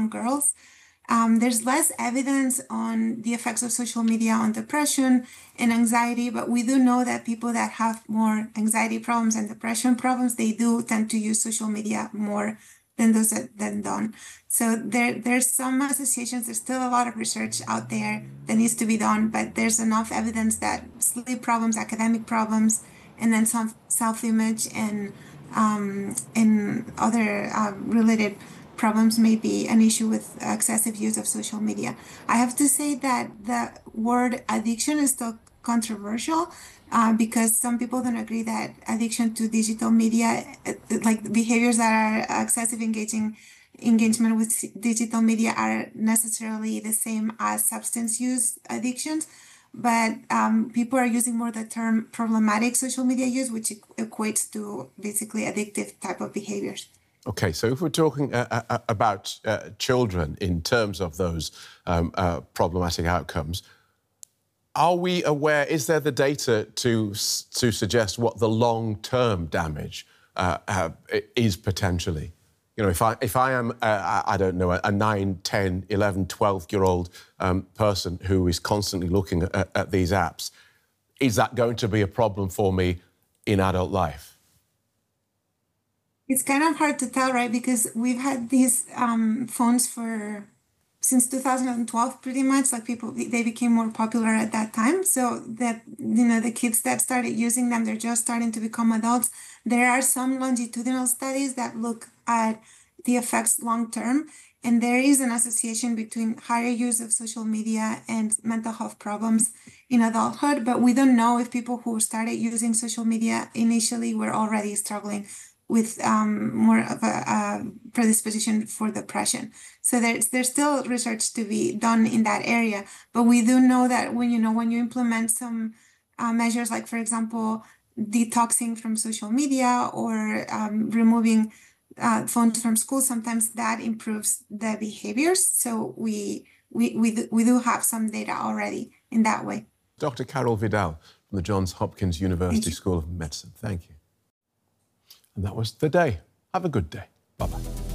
young girls. There's less evidence on the effects of social media on depression and anxiety, but we do know that people that have more anxiety problems and depression problems, they do tend to use social media more than those that don't. So there's some associations. There's still a lot of research out there that needs to be done, but there's enough evidence that sleep problems, academic problems, and then some self-image and other related problems may be an issue with excessive use of social media. I have to say that the word addiction is still controversial because some people don't agree that addiction to digital media, like behaviors that are excessive engagement with digital media, are necessarily the same as substance use addictions. But people are using more the term problematic social media use, which equates to basically addictive type of behaviors. OK, so if we're talking about children in terms of those problematic outcomes, are we aware, is there the data to suggest what the long-term damage is potentially? You know, if I am, I don't know, a 9, 10, 11, 12-year-old person who is constantly looking at these apps, is that going to be a problem for me in adult life? It's kind of hard to tell, right? Because we've had these phones since 2012, pretty much. Like they became more popular at that time. So that, the kids that started using them, they're just starting to become adults. There are some longitudinal studies that look at the effects long term. And there is an association between higher use of social media and mental health problems in adulthood. But we don't know if people who started using social media initially were already struggling with more of a predisposition for depression. So there's still research to be done in that area. But we do know that when you implement some measures, like, for example, detoxing from social media or removing phones from school, sometimes that improves the behaviors. So we do have some data already in that way. Dr. Carol Vidal from the Johns Hopkins University School of Medicine. Thank you. And that was The Day. Have a good day. Bye-bye.